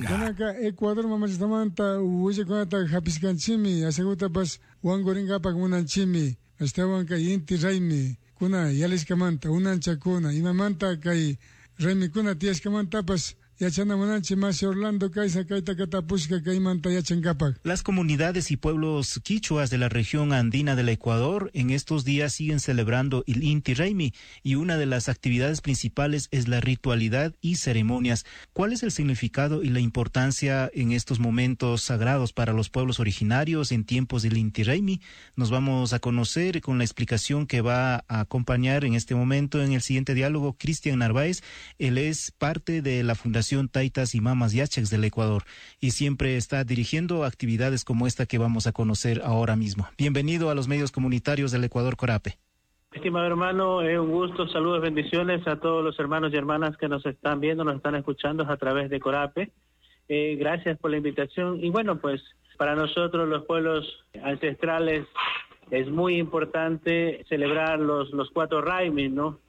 Kunaka Ecuador mamachtamanta uwichakunata hapiskanchimi asegutapas wankurinkapak munanchimi ashtawan kay inti raymi kuna yaliskamanta unanchakuna imamanta kay raymikuna tiyashkamantapas yachana munanchi Masi Orlando kaysa kayta katapushka kaymanta yachankapak. Las comunidades y pueblos quichuas de la región andina del Ecuador en estos días siguen celebrando el Inti Raymi y una de las actividades principales es la ritualidad y ceremonias. ¿Cuál es el significado y la importancia en estos momentos sagrados para los pueblos originarios en tiempos del Inti Raymi? Nos vamos a conocer con la explicación que va a acompañar en este momento en el siguiente diálogo Cristian Narváez. Él es parte de la Fundación Taitas y Mamas Yachex del Ecuador y siempre está dirigiendo actividades como esta que vamos a conocer ahora mismo. Bienvenido a los medios comunitarios del Ecuador Corape. Estimado hermano, es un gusto, saludos, bendiciones a todos los hermanos y hermanas que nos están viendo, nos están escuchando a través de Corape. Gracias por la invitación y bueno, pues para nosotros los pueblos ancestrales es muy importante celebrar los 4 Raymis, ¿no?